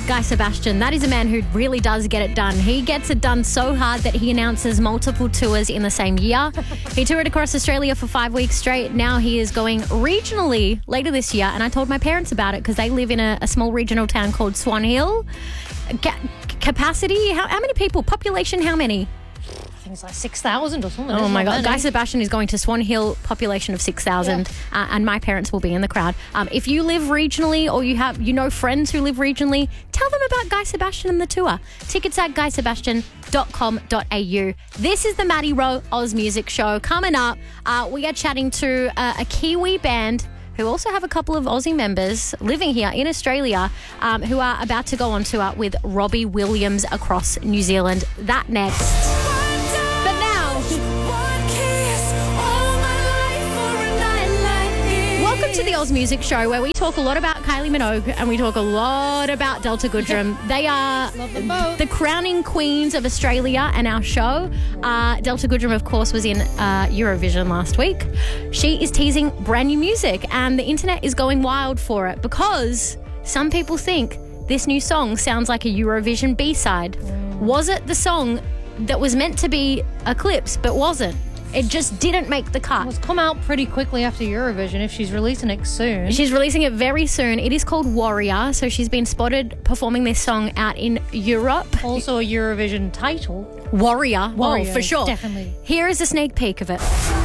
Guy Sebastian. That is a man who really does get it done. He gets it done so hard that he announces multiple tours in the same year. He toured across Australia for 5 weeks straight. Now he is going regionally later this year. And I told my parents about it because they live in a small regional town called Swan Hill. Capacity, how many people? Population, how many? I think it's like 6,000 or something. Oh my God. Guy Sebastian is going to Swan Hill, population of 6,000, and my parents will be in the crowd. If you live regionally or you know friends who live regionally, tell them about Guy Sebastian and the tour. Tickets at guysebastian.com.au. This is the Maddie Rowe Oz Music Show. Coming up, we are chatting to a Kiwi band who also have a couple of Aussie members living here in Australia who are about to go on tour with Robbie Williams across New Zealand. That next. Welcome to the Oz Music Show, where we talk a lot about Kylie Minogue and we talk a lot about Delta Goodrem. They are the crowning queens of Australia and our show. Delta Goodrem, of course, was in Eurovision last week. She is teasing brand new music and the internet is going wild for it because some people think this new song sounds like a Eurovision B-side. Was it the song that was meant to be a Clips but wasn't? It just didn't make the cut. It's come out pretty quickly after Eurovision if she's releasing it soon. She's releasing it very soon. It is called Warrior, so she's been spotted performing this song out in Europe. Also a Eurovision title. Warrior. Warrior, for sure. Definitely. Here is a sneak peek of it.